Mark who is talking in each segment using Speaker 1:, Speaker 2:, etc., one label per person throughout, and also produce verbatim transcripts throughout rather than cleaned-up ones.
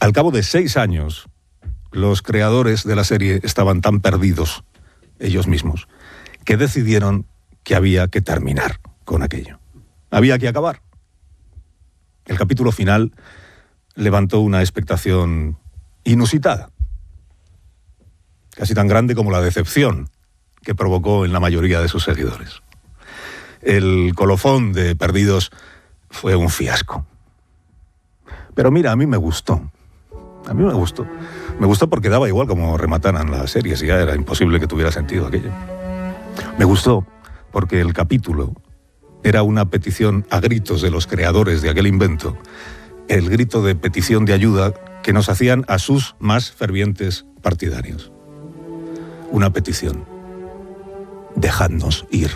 Speaker 1: Al cabo de seis años, los creadores de la serie estaban tan perdidos, ellos mismos, que decidieron que había que terminar con aquello. Había que acabar. El capítulo final levantó una expectación inusitada, casi tan grande como la decepción que provocó en la mayoría de sus seguidores. El colofón de Perdidos fue un fiasco. Pero mira, a mí me gustó. A mí me gustó. Me gustó porque daba igual como remataran las series, y ya era imposible que tuviera sentido aquello. Me gustó porque el capítulo era una petición a gritos de los creadores de aquel invento, el grito de petición de ayuda que nos hacían a sus más fervientes partidarios. Una petición. Dejadnos ir.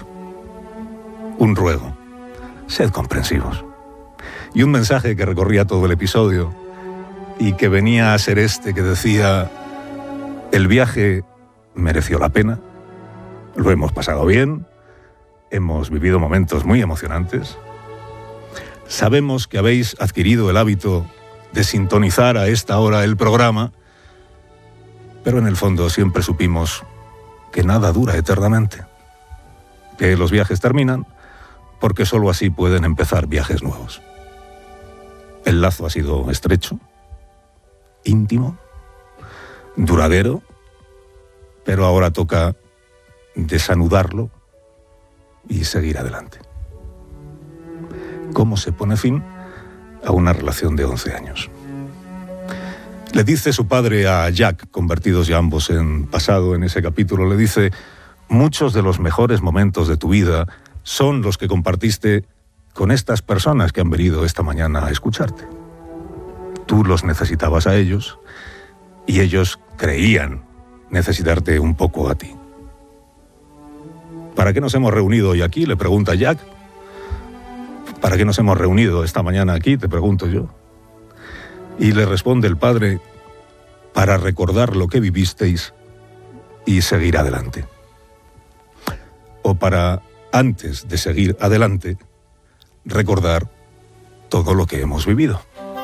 Speaker 1: Un ruego. Sed comprensivos. Y un mensaje que recorría todo el episodio y que venía a ser este que decía: el viaje mereció la pena, lo hemos pasado bien, hemos vivido momentos muy emocionantes, sabemos que habéis adquirido el hábito de sintonizar a esta hora el programa, pero en el fondo siempre supimos que nada dura eternamente, que los viajes terminan porque sólo así pueden empezar viajes nuevos. El lazo ha sido estrecho, íntimo, duradero, pero ahora toca desanudarlo y seguir adelante. ¿Cómo se pone fin a una relación de once años? Le dice su padre a Jack, convertidos ya ambos en pasado en ese capítulo, le dice: muchos de los mejores momentos de tu vida son los que compartiste con estas personas que han venido esta mañana a escucharte. Tú los necesitabas a ellos y ellos creían necesitarte un poco a ti. ¿Para qué nos hemos reunido hoy aquí?, le pregunta Jack. ¿Para qué nos hemos reunido esta mañana aquí?, te pregunto yo. Y le responde el padre: para recordar lo que vivisteis y seguir adelante. O para, antes de seguir adelante, recordar todo lo que hemos vivido.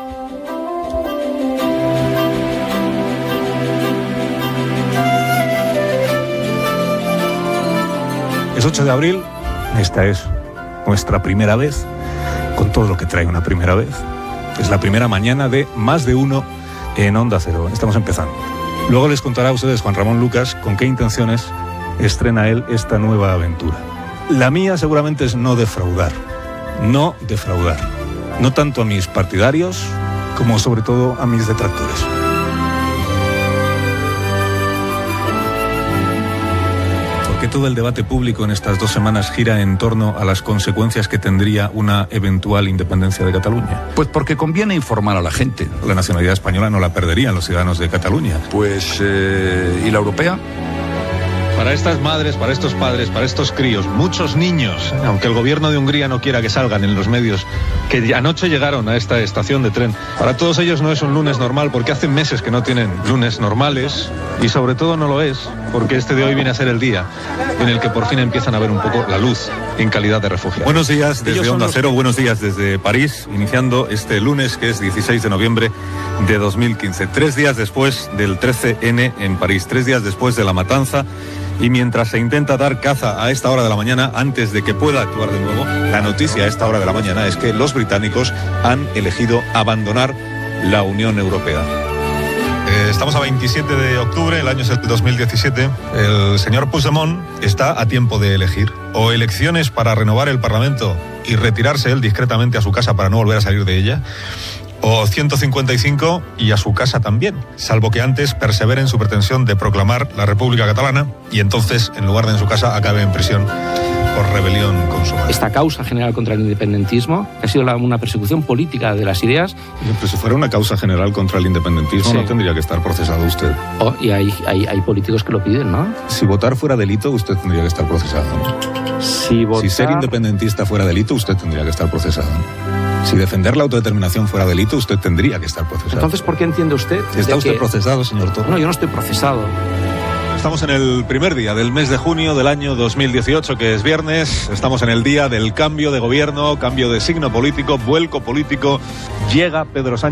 Speaker 1: Es ocho de abril, esta es nuestra primera vez, con todo lo que trae una primera vez. Es la primera mañana de Más de Uno en Onda Cero. Estamos empezando. Luego les contará a ustedes Juan Ramón Lucas con qué intenciones estrena él esta nueva aventura. La mía seguramente es no defraudar. No defraudar. No tanto a mis partidarios como sobre todo a mis detractores. Porque todo el debate público en estas dos semanas gira en torno a las consecuencias que tendría una eventual independencia de Cataluña.
Speaker 2: Pues porque conviene informar a la gente.
Speaker 1: La nacionalidad española no la perderían los ciudadanos de Cataluña.
Speaker 2: Pues, eh, ¿y la europea?
Speaker 3: Para estas madres, para estos padres, para estos críos, muchos niños, aunque el gobierno de Hungría no quiera que salgan en los medios, que anoche llegaron a esta estación de tren, para todos ellos no es un lunes normal, porque hace meses que no tienen lunes normales, y sobre todo no lo es, porque este de hoy viene a ser el día en el que por fin empiezan a ver un poco la luz en calidad de refugiados.
Speaker 1: Buenos días desde Onda Cero, buenos días desde París, iniciando este lunes que es dieciséis de noviembre de dos mil quince, tres días después del trece ene en París, tres días después de la matanza. Y mientras se intenta dar caza a esta hora de la mañana, antes de que pueda actuar de nuevo, la noticia a esta hora de la mañana es que los británicos han elegido abandonar la Unión Europea.
Speaker 3: Eh, estamos a veintisiete de octubre, el año es el dos mil diecisiete. El señor Puigdemont está a tiempo de elegir. O elecciones para renovar el Parlamento y retirarse él discretamente a su casa para no volver a salir de ella, o ciento cincuenta y cinco y a su casa también, salvo que antes persevere en su pretensión de proclamar la República Catalana y entonces, en lugar de en su casa, acabe en prisión por rebelión consumada.
Speaker 4: Esta causa general contra el independentismo, que ha sido la, una persecución política de las ideas...
Speaker 1: Pero si fuera una causa general contra el independentismo, sí, no tendría que estar procesado usted.
Speaker 4: Oh, y hay, hay, hay políticos que lo piden, ¿no?
Speaker 1: Si votar fuera delito, usted tendría que estar procesado, ¿no?
Speaker 4: Si, votar...
Speaker 1: si ser independentista fuera delito, usted tendría que estar procesado, ¿no? Si defender la autodeterminación fuera delito, usted tendría que estar procesado.
Speaker 4: Entonces, ¿por qué entiende usted?
Speaker 1: ¿Está usted
Speaker 4: que...
Speaker 1: procesado, señor Torra?
Speaker 4: No, yo no estoy procesado.
Speaker 3: Estamos en el primer día del mes de junio del año dos mil dieciocho, que es viernes. Estamos en el día del cambio de gobierno, cambio de signo político, vuelco político. Llega Pedro Sánchez.